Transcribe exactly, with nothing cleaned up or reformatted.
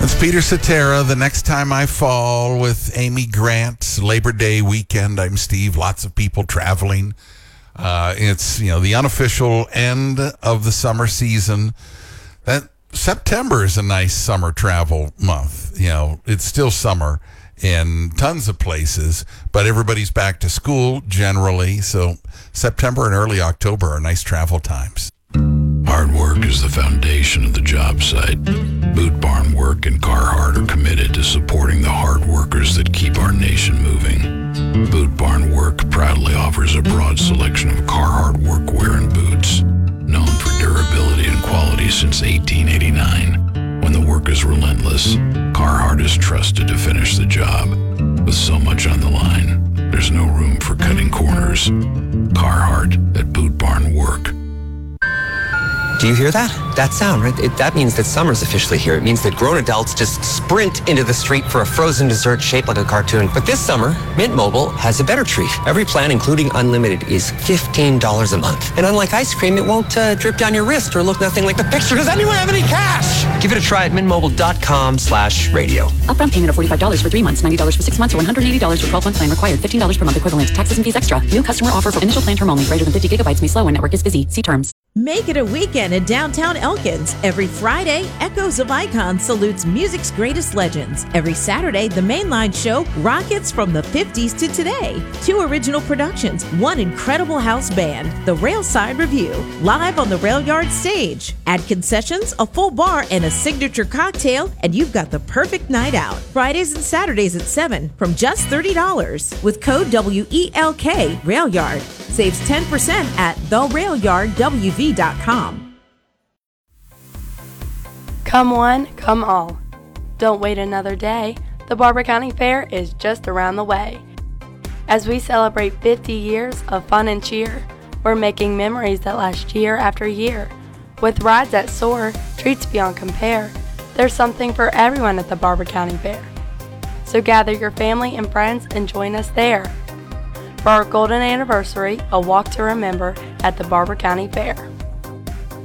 That's Peter Cetera, The Next Time I Fall with Amy Grant. Labor Day weekend. I'm Steve. Lots of people traveling. Uh, it's, you know, the unofficial end of the summer season. That September is a nice summer travel month. You know, it's still summer in tons of places, but everybody's back to school generally. So September and early October are nice travel times. Hard work is the foundation of the job site. Boot Barn Work and Carhartt are committed to supporting the hard workers that keep our nation moving. Boot Barn Work proudly offers a broad selection of Carhartt workwear and boots, known for durability and quality since eighteen eighty-nine. When the work is relentless, Carhartt is trusted to finish the job. With so much on the line, there's no room for cutting corners. Carhartt at Boot Barn Work. Do you hear that? That sound, right? It, that means that summer's officially here. It means that grown adults just sprint into the street for a frozen dessert shaped like a cartoon. But this summer, Mint Mobile has a better treat. Every plan, including unlimited, is fifteen dollars a month. And unlike ice cream, it won't uh, drip down your wrist or look nothing like the picture. Does anyone have any cash? Give it a try at mintmobile.com slash radio. Upfront payment of forty-five dollars for three months, ninety dollars for six months, or one hundred eighty dollars for twelve-month plan required. fifteen dollars per month equivalent. Taxes and fees extra. New customer offer for initial plan term only. Greater than fifty gigabytes may slow when network is busy. See terms. Make it a weekend in downtown Elkins. Every Friday, Echoes of Icon salutes music's greatest legends. Every Saturday, the Mainline show rockets from the fifties to today. Two original productions, one incredible house band, the Railside Review, live on the Rail Yard stage. Add concessions, a full bar, and a signature cocktail, and you've got the perfect night out. Fridays and Saturdays at seven from just thirty dollars. With code W E L K, Rail Yard. Saves ten percent at the rail yard w v dot com. Come one, come all. Don't wait another day. The Barber County Fair is just around the way. As we celebrate fifty years of fun and cheer, we're making memories that last year after year. With rides that soar, treats beyond compare, there's something for everyone at the Barber County Fair. So gather your family and friends and join us there for our golden anniversary, a walk to remember at the Barber County Fair.